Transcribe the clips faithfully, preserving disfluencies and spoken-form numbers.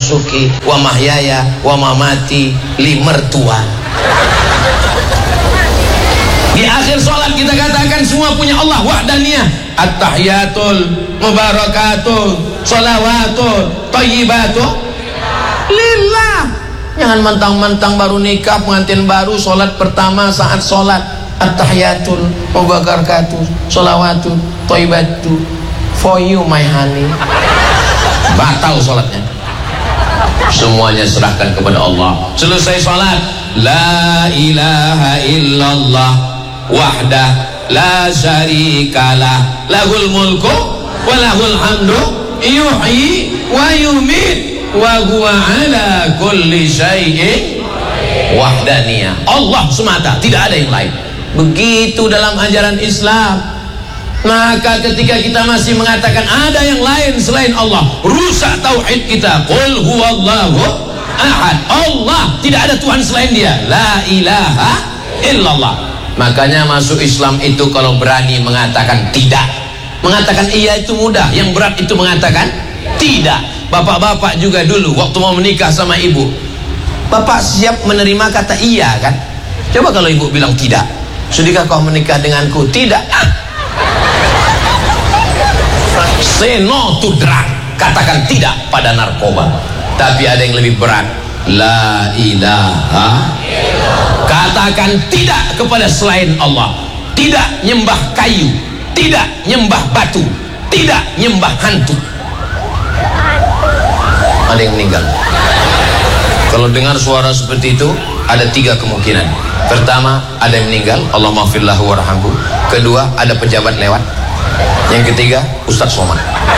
nusuki wa mahyaya wa mamati li mertua. Di akhir sholat kita katakan semua punya Allah wahdaniyah. At-tahiyatul mubarakatul sholawatul thayyibatul lillah. Jangan mentang-mentang baru nikah, pengantin baru, sholat pertama saat sholat at-tahiyatul mubarakatul sholawatul thayyibatul for you my honey. Batal sholatnya. Semuanya serahkan kepada Allah. Selesai sholat, la ilaha illallah wahdah la syarikalah lahul mulku wa lahul hamdu yuhyi wa yumit wa huwa ala kulli syai'in wahdaniyah. Allah semata, tidak ada yang lain. Begitu dalam ajaran Islam. Maka ketika kita masih mengatakan ada yang lain selain Allah, rusak tauhid kita. Qul huwallahu ahad. Allah, tidak ada Tuhan selain Dia. La ilaha illallah. Makanya masuk Islam itu kalau berani mengatakan tidak. Mengatakan iya itu mudah, yang berat itu mengatakan tidak. Bapak-bapak juga dulu waktu mau menikah sama ibu, bapak siap menerima kata iya kan? Coba kalau ibu bilang tidak, sudahkah kau menikah denganku? Tidak. Ah. Say no to drug. Katakan tidak pada narkoba. Tapi ada yang lebih berat. La ilaha. Katakan tidak kepada selain Allah. Tidak nyembah kayu, tidak nyembah batu, tidak nyembah hantu. Ada yang meninggal. Kalau dengar suara seperti itu, ada tiga kemungkinan. Pertama, ada yang meninggal, Allah maghfirlahu warhamhu. Kedua, ada pejabat lewat. Yang ketiga, Ustadz Somad.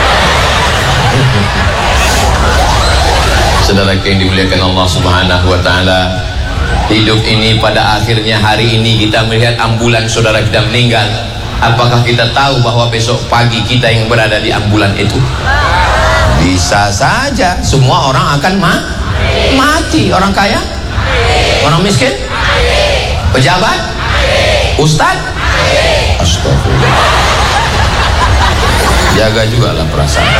Saudara yang dimuliakan Allah Subhanahu wa taala, hidup ini pada akhirnya hari ini kita melihat ambulan saudara kita meninggal. Apakah kita tahu bahwa besok pagi kita yang berada di ambulan itu? Bisa saja. Semua orang akan ma mati. Orang kaya, orang miskin, pejabat, ustadz. Astagfirullah. Jaga juga lah perasaan.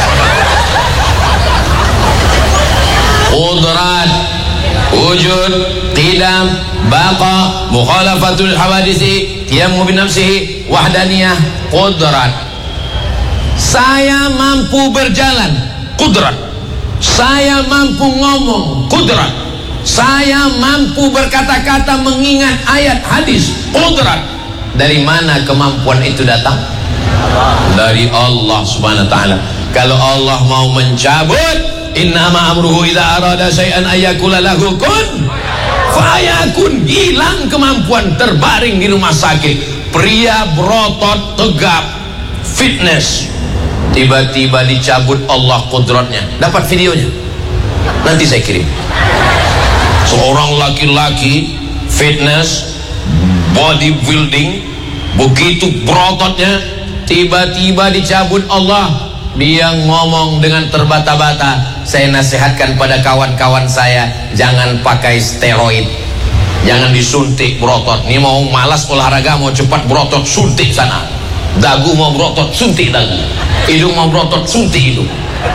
Qudrat, wujud, qidam, baqa, mukhalafatul hawadisi, qiyamu binafsihi, wahdaniyah, qudrat. Saya mampu berjalan, qudrat. Saya mampu ngomong, qudrat. Saya mampu berkata-kata mengingat ayat hadis, qudrat. Dari mana kemampuan itu datang? Dari Allah Subhanahu wa taala. Kalau Allah mau mencabut, innama amruhu idza arada syai'an ayyakula lahu kun fayakun. Hilang kemampuan, terbaring di rumah sakit. Pria berotot tegap, fitness, tiba-tiba dicabut Allah kudratnya. Dapat videonya? Nanti saya kirim. Seorang laki-laki fitness, bodybuilding, begitu berototnya, tiba-tiba dicabut Allah. Dia ngomong dengan terbata-bata. Saya nasihatkan pada kawan-kawan saya, jangan pakai steroid, jangan disuntik berotot. Ini mau malas olahraga, mau cepat berotot, suntik sana. Dagu mau berotot, suntik dagu. Hidung mau berotot, suntik hidung.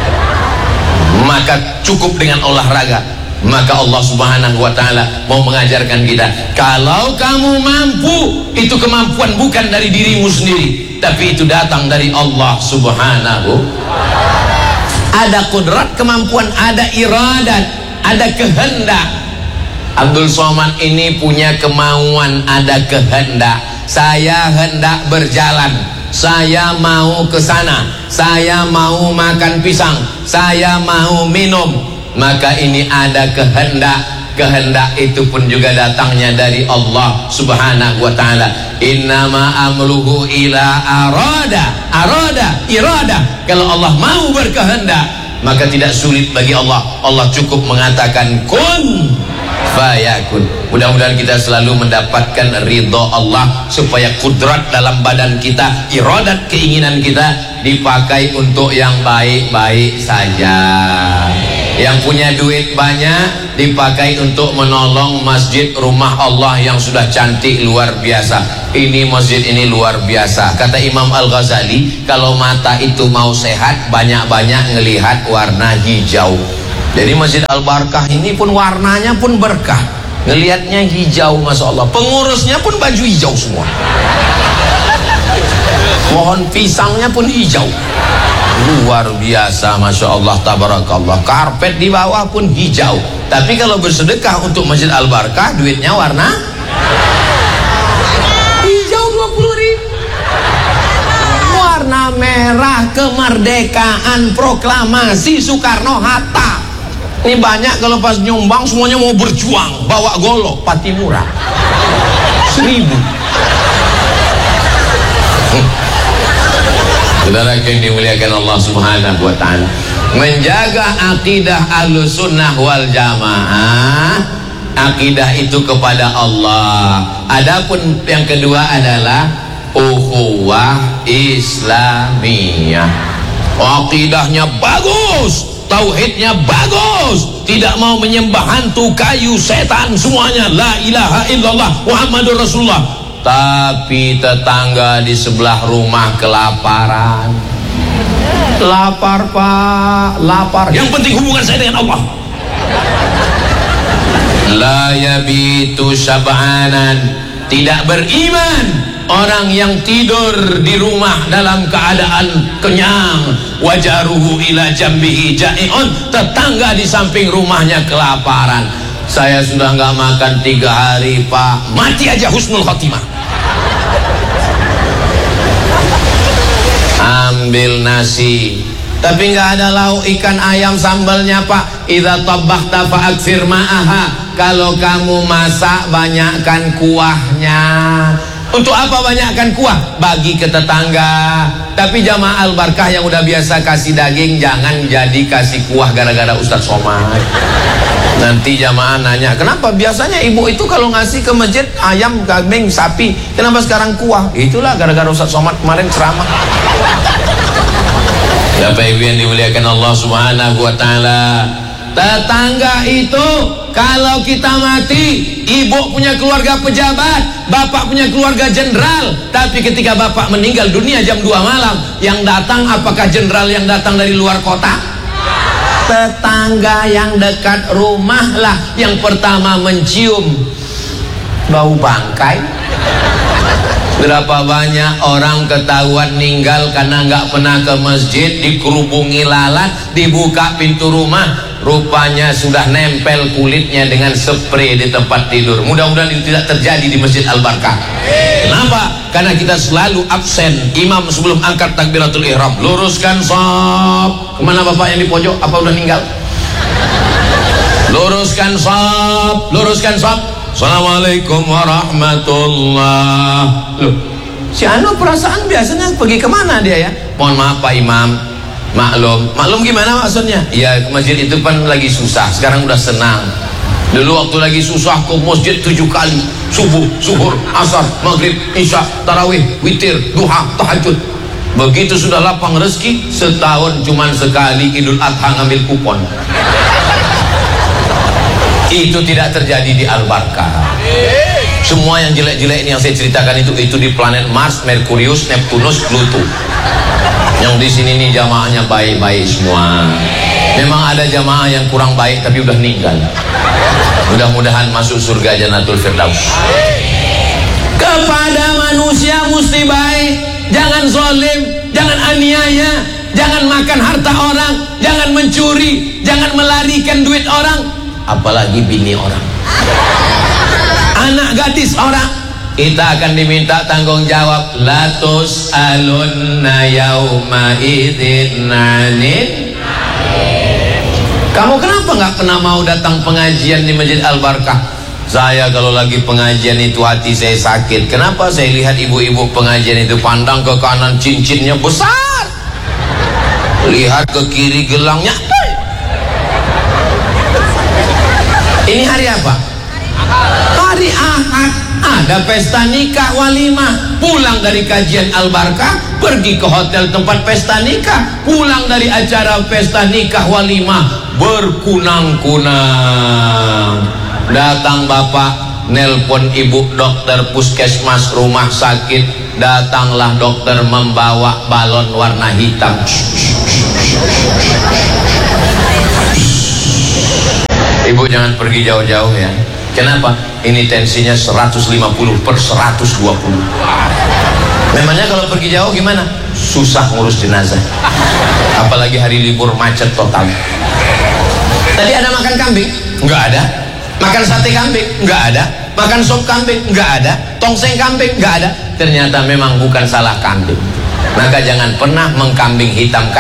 Maka cukup dengan olahraga. Maka Allah Subhanahu wa taala mau mengajarkan kita, kalau kamu mampu, itu kemampuan bukan dari dirimu sendiri, tapi itu datang dari Allah Subhanahu. Ada kudrat, kemampuan, ada iradat, ada kehendak. Abdul Somad ini punya kemauan, ada kehendak. Saya hendak berjalan, saya mau ke sana, saya mau makan pisang, saya mau minum. Maka ini ada kehendak. Kehendak itu pun juga datangnya dari Allah Subhanahu wa ta'ala. Innama amruhu ila arada. Arada, irada. Kalau Allah mau berkehendak, maka tidak sulit bagi Allah. Allah cukup mengatakan kun fayakun. Mudah-mudahan kita selalu mendapatkan ridho Allah, supaya kudrat dalam badan kita, iradat keinginan kita dipakai untuk yang baik-baik saja. Yang punya duit banyak dipakai untuk menolong masjid rumah Allah yang sudah cantik luar biasa. Ini masjid ini luar biasa. Kata Imam Al-Ghazali, kalau mata itu mau sehat, banyak-banyak ngelihat warna hijau. Jadi Masjid Al-Barakah ini pun warnanya pun berkah. Ngelihatnya hijau, Masya Allah. Pengurusnya pun baju hijau semua. Pohon pisangnya pun hijau. Luar biasa, Masya Allah, tabarakallah. Karpet di bawah pun hijau. Tapi kalau bersedekah untuk Masjid Al-Barakah, duitnya warna hijau dua puluh ribu. Warna merah kemerdekaan, proklamasi Soekarno-Hatta. Ini banyak kalau pas nyumbang semuanya mau berjuang, bawa golok Patimura seribu. Saudara yang dimuliakan Allah Subhanahu wa ta'ala, menjaga akidah Ahlussunnah wal Jamaah, akidah itu kepada Allah. Adapun yang kedua adalah ukhuwah Islamiyah. Akidahnya bagus, tauhidnya bagus, tidak mau menyembah hantu, kayu, setan, semuanya la ilaha illallah Muhammadur Rasulullah. Tapi tetangga di sebelah rumah kelaparan. Lapar pak, lapar. Yang penting hubungan saya dengan Allah. La yabitu syab'anan, tidak beriman orang yang tidur di rumah dalam keadaan kenyang. Wajaruhu ila jambihi ja'i'un, tetangga di samping rumahnya kelaparan. Saya sudah nggak makan tiga hari pak, mati aja husnul khotimah. Ambil nasi tapi nggak ada lauk ikan ayam sambalnya pak. Idza tabakhta fa'aktsir ma'aha, kalau kamu masak banyakkan kuahnya. Untuk apa banyakkan kuah? Bagi ke tetangga. Tapi jamaah Al-Barakah yang udah biasa kasih daging, jangan jadi kasih kuah gara-gara Ustadz Somad. Nanti jamaah nanya, kenapa biasanya ibu itu kalau ngasih ke masjid ayam, kambing, sapi, kenapa sekarang kuah? Itulah gara-gara Ustadz Somad kemarin ceramah. Bapak Ibu yang dimuliakan Allah Subhanahu wa ta'ala, tetangga itu kalau kita mati, ibu punya keluarga pejabat, bapak punya keluarga jenderal, tapi ketika bapak meninggal dunia jam dua malam, yang datang apakah jenderal yang datang dari luar kota? Tetangga yang dekat rumah lah yang pertama mencium bau bangkai. Berapa banyak orang ketahuan meninggal karena nggak pernah ke masjid, dikerubungi lalat, dibuka pintu rumah, rupanya sudah nempel kulitnya dengan spray di tempat tidur. Mudah-mudahan itu tidak terjadi di Masjid Al-Barakah. Kenapa? Karena kita selalu absen. Imam sebelum angkat takbiratul ihram, luruskan shaf. Kemana bapak yang di pojok? Apa udah meninggal? Luruskan shaf, luruskan shaf. Assalamualaikum warahmatullah. Loh, si Anu perasaan biasanya pergi kemana dia ya? Mohon maaf Pak Imam, maklum. Maklum gimana maksudnya? Ya ke masjid itu kan lagi susah, sekarang udah senang. Dulu waktu lagi susah ke masjid tujuh kali, subuh, zuhur, asar, maghrib, isya, tarawih, witir, duha, tahajud. Begitu sudah lapang rezeki, setahun cuman sekali Idul Adha ngambil kupon. Itu tidak terjadi di Al-Barakah. Semua yang jelek-jelek ini yang saya ceritakan itu itu di planet Mars, Merkurius, Neptunus, Pluto. Yang di sini nih jamaahnya baik-baik semua. Memang ada jamaah yang kurang baik tapi udah meninggal. Mudah-mudahan masuk surga Jannatul Firdaus. Kepada manusia mesti baik, jangan zalim, jangan aniaya, jangan makan harta orang, jangan mencuri, jangan melarikan duit orang. Apalagi bini orang, anak gadis orang. Kita akan diminta tanggung jawab. Latus alunna yauma idzin nanin. Kamu kenapa nggak pernah mau datang pengajian di Masjid Al-Barakah? Saya kalau lagi pengajian itu hati saya sakit. Kenapa? Saya lihat ibu-ibu pengajian itu pandang ke kanan cincinnya besar, lihat ke kiri gelangnya. Ini hari apa? Hari Ahad. Ada pesta nikah walimah. Pulang dari kajian Al-Barakah, pergi ke hotel tempat pesta nikah. Pulang dari acara pesta nikah walimah, berkunang-kunang. Datang bapak, nelpon ibu dokter puskesmas rumah sakit. Datanglah dokter membawa balon warna hitam. Ibu jangan pergi jauh-jauh ya. Kenapa? Ini tensinya seratus lima puluh per seratus dua puluh. Memangnya kalau pergi jauh gimana? Susah ngurus jenazah. Apalagi hari libur macet total. Tadi ada makan kambing? Enggak ada. Makan sate kambing? Enggak ada. Makan sop kambing? Enggak ada. Tongseng kambing? Enggak ada. Ternyata memang bukan salah kambing. Maka jangan pernah mengkambing hitamkan.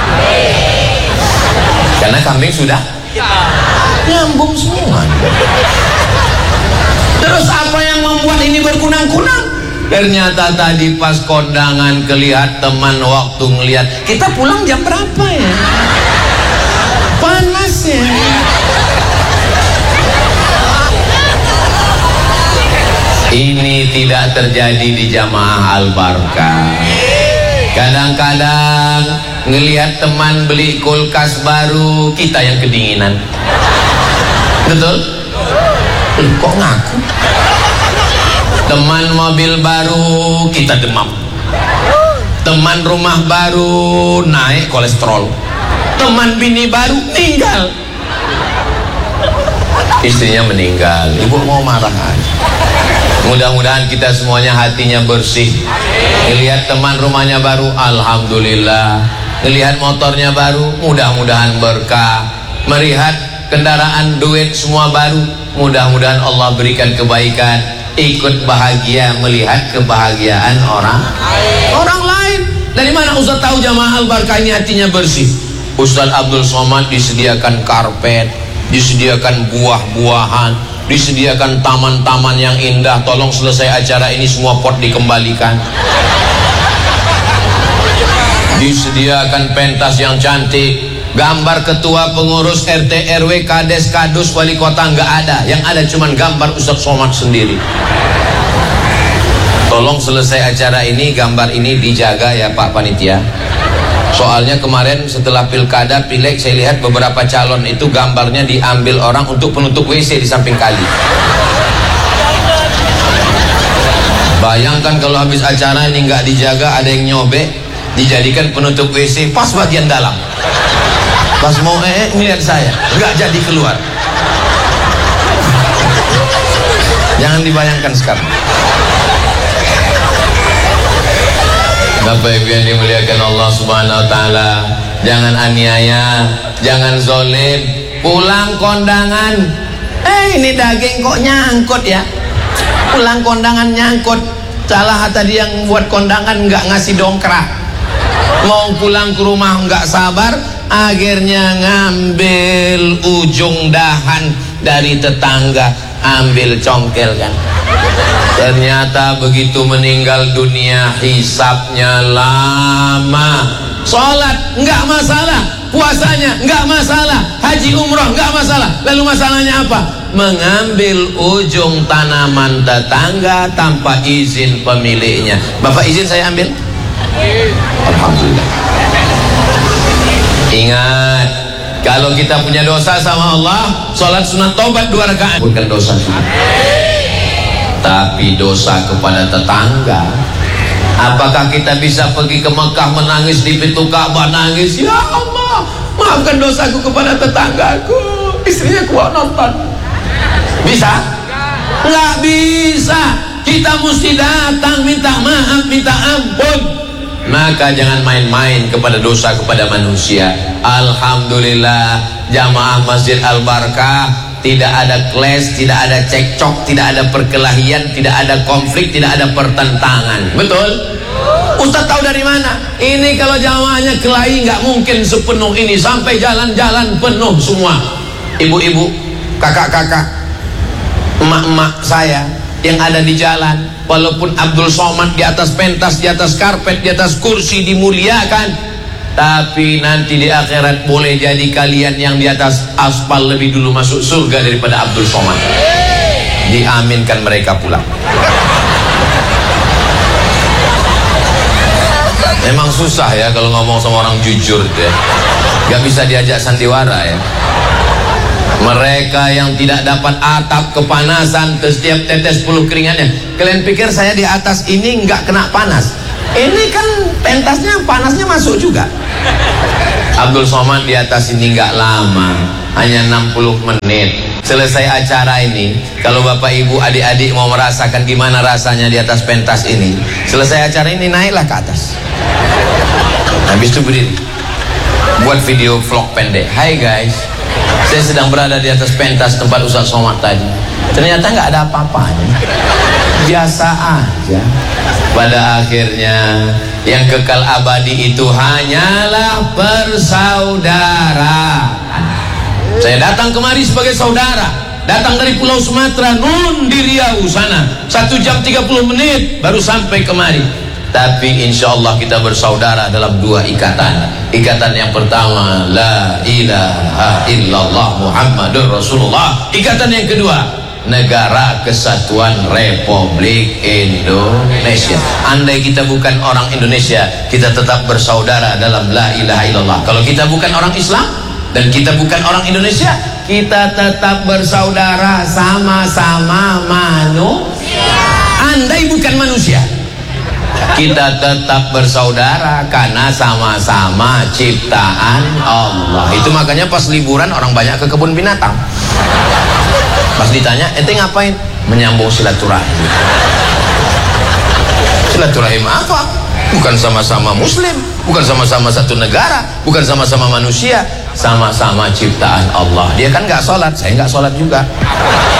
Karena kambing sudah nyambung semua. Terus apa yang membuat ini berkunang-kunang? Ternyata tadi pas kondangan kelihat teman waktu ngelihat kita pulang jam berapa ya? Panas ya. Ini tidak terjadi di jamaah Al-Barkah. Kadang-kadang ngelihat teman beli kulkas baru, kita yang kedinginan. Betul? Loh, kok ngaku? Teman mobil baru, kita demam. Teman rumah baru, naik kolesterol. Teman bini baru, meninggal. Istrinya meninggal, ibu mau marah aja. Mudah-mudahan kita semuanya hatinya bersih. Ngelihat teman rumahnya baru, alhamdulillah. Ngelihat motornya baru, mudah-mudahan berkah. Melihat kendaraan duit semua baru, mudah-mudahan Allah berikan kebaikan. Ikut bahagia melihat kebahagiaan orang orang lain. Dari mana Ustaz tahu jamaah Al-Barkah ini hatinya bersih? Ustaz Abdul Somad disediakan karpet, disediakan buah-buahan, disediakan taman-taman yang indah. Tolong selesai acara ini semua pot dikembalikan. Disediakan pentas yang cantik. Gambar ketua pengurus R T R W, kades, kadus, wali kota nggak ada. Yang ada cuman gambar Ustaz Somad sendiri. Tolong selesai acara ini gambar ini dijaga ya Pak Panitia. Soalnya kemarin setelah pilkada pileg saya lihat beberapa calon itu gambarnya diambil orang untuk penutup W C di samping kali. Bayangkan kalau habis acara ini nggak dijaga, ada yang nyobek, dijadikan penutup W C pas bagian dalam. Pas mau eh ngeliat saya nggak jadi keluar. Jangan dibayangkan sekarang. Bapak Ibu yang dimuliakan Allah Subhanahu Wa Taala, jangan aniaya, jangan zolim. Pulang kondangan, eh ini daging kok nyangkut ya. Pulang kondangan nyangkut. Salah tadi yang buat kondangan nggak ngasih dongkrak. Mau pulang ke rumah nggak sabar, akhirnya ngambil ujung dahan dari tetangga, ambil congkel kan. Ternyata begitu meninggal dunia hisabnya lama. Sholat nggak masalah, puasanya nggak masalah, haji umroh nggak masalah. Lalu masalahnya apa? Mengambil ujung tanaman tetangga tanpa izin pemiliknya. Bapak izin saya ambil? Alhamdulillah. Ingat, kalau kita punya dosa sama Allah, sholat sunat taubat dua rakaat bukan dosa sunat. Tapi dosa kepada tetangga, apakah kita bisa pergi ke Mekah menangis di pintu Ka'bah, nangis, ya Allah maafkan dosaku kepada tetanggaku, istrinya kuat nonton? Bisa? Nggak bisa. Kita mesti datang minta maaf, minta ampun. Maka jangan main-main kepada dosa kepada manusia. Alhamdulillah jamaah Masjid Al-Barkah tidak ada clash, tidak ada cekcok, tidak ada perkelahian, tidak ada konflik, tidak ada pertentangan. Betul? Ustaz tahu dari mana? Ini kalau jamaahnya kelahi nggak mungkin sepenuh ini, sampai jalan-jalan penuh semua. Ibu-ibu, kakak-kakak, emak-emak saya yang ada di jalan, walaupun Abdul Somad di atas pentas, di atas karpet, di atas kursi dimuliakan, tapi nanti di akhirat boleh jadi kalian yang di atas aspal lebih dulu masuk surga daripada Abdul Somad. Diaminkan mereka pulang. Memang susah ya kalau ngomong sama orang jujur itu ya. Gak bisa diajak sandiwara ya. Mereka yang tidak dapat atap kepanasan, setiap tetes puluh keringatnya. Kalian pikir saya di atas ini nggak kena panas? Ini kan P pentasnya panasnya masuk juga. Abdul Somad di atas ini nggak lama, hanya enam puluh menit. Selesai acara ini, kalau bapak ibu adik-adik mau merasakan gimana rasanya di atas pentas ini, selesai acara ini naiklah ke atas. Habis itu berdiri, buat video vlog pendek. Hai guys, saya sedang berada di atas pentas tempat Ustaz Somad tadi. Ternyata nggak ada apa-apanya, biasa aja. Pada akhirnya yang kekal abadi itu hanyalah persaudaraan. Saya datang kemari sebagai saudara, datang dari Pulau Sumatera, nun di Riau sana, satu jam tiga puluh menit baru sampai kemari. Tapi insya Allah kita bersaudara dalam dua ikatan. Ikatan yang pertama, la ilaha illallah Muhammadur Rasulullah. Ikatan yang kedua, Negara Kesatuan Republik Indonesia. Andai kita bukan orang Indonesia, kita tetap bersaudara dalam la ilaha illallah. Kalau kita bukan orang Islam dan kita bukan orang Indonesia, kita tetap bersaudara, sama-sama manusia. Andai bukan manusia, kita tetap bersaudara karena sama-sama ciptaan Allah. Itu makanya pas liburan orang banyak ke kebun binatang. Pas ditanya, ente ngapain? Menyambung silaturahim. Silaturahim apa? Bukan sama-sama muslim, bukan sama-sama satu negara, bukan sama-sama manusia, sama-sama ciptaan Allah. Dia kan nggak sholat, saya nggak sholat juga.